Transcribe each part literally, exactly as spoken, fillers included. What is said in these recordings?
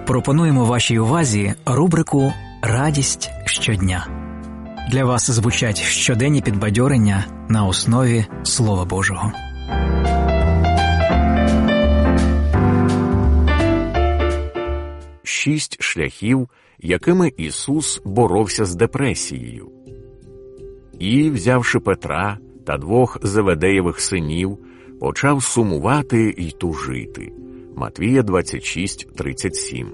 Пропонуємо вашій увазі рубрику «Радість щодня». Для вас звучать щоденні підбадьорення на основі Слова Божого. Шість шляхів, якими Ісус боровся з депресією. І, взявши Петра та двох Зеведеєвих синів, почав сумувати й тужити. Матвія двадцять шість тридцять сім.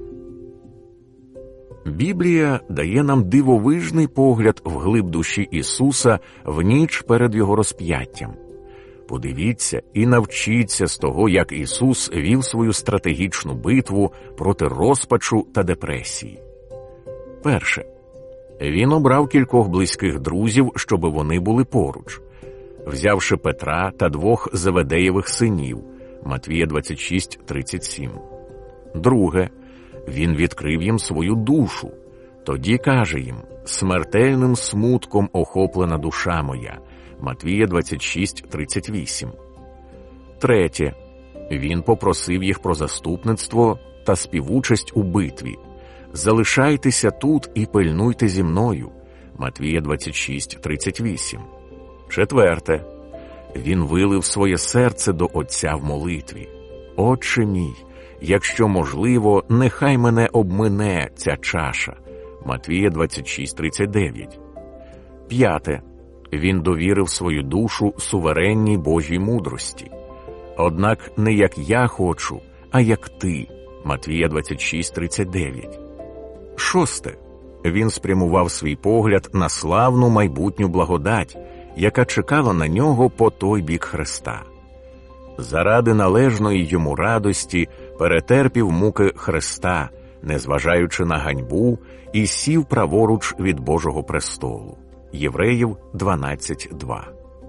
Біблія дає нам дивовижний погляд вглиб душі Ісуса в ніч перед Його розп'яттям. Подивіться і навчіться з того, як Ісус вів свою стратегічну битву проти розпачу та депресії. Перше. Він обрав кількох близьких друзів, щоб вони були поруч. Взявши Петра та двох Зеведеєвих синів, Матвія двадцять шість тридцять сім. Друге. Він відкрив їм свою душу. Тоді каже їм: «Смертельним смутком охоплена душа моя». Матвія двадцять шість тридцять вісім. Третє. Він попросив їх про заступництво та співучасть у битві. «Залишайтеся тут і пильнуйте зі мною». Матвія двадцять шість тридцять вісім. Четверте. Він вилив своє серце до Отця в молитві. «Отче мій, якщо можливо, нехай мене обмине ця чаша». Матвія двадцять шість тридцять дев'ять. П'яте. Він довірив свою душу суверенній Божій мудрості. «Однак не як я хочу, а як ти». Матвія двадцять шість тридцять дев'ять. Шосте. Він спрямував свій погляд на славну майбутню благодать, яка чекала на нього по той бік хреста. Заради належної йому радості перетерпів муки хреста, незважаючи на ганьбу, і сів праворуч від Божого престолу. Євреїв дванадцять два.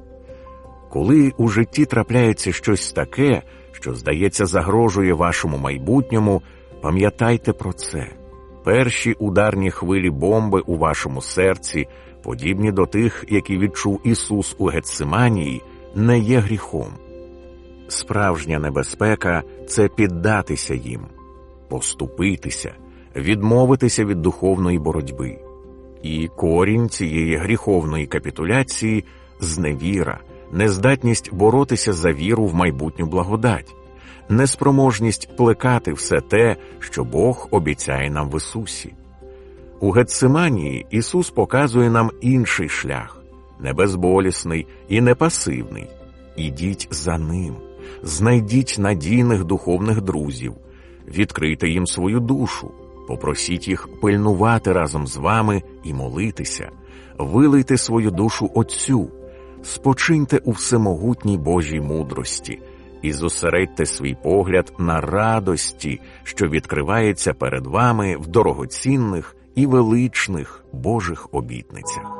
Коли у житті трапляється щось таке, що, здається, загрожує вашому майбутньому, пам'ятайте про це. Перші ударні хвилі бомби у вашому серці, подібні до тих, які відчув Ісус у Гетсиманії, не є гріхом. Справжня небезпека – це піддатися їм, поступитися, відмовитися від духовної боротьби. І корінь цієї гріховної капітуляції – зневіра, нездатність боротися за віру в майбутню благодать, неспроможність плекати все те, що Бог обіцяє нам в Ісусі. У Гетсиманії Ісус показує нам інший шлях, не безболісний і не пасивний. Ідіть за Ним, знайдіть надійних духовних друзів, відкрийте їм свою душу, попросіть їх пильнувати разом з вами і молитися, вилийте свою душу Отцю, спочиньте у всемогутній Божій мудрості і зосередьте свій погляд на радості, що відкривається перед вами в дорогоцінних і величних Божих обітницях.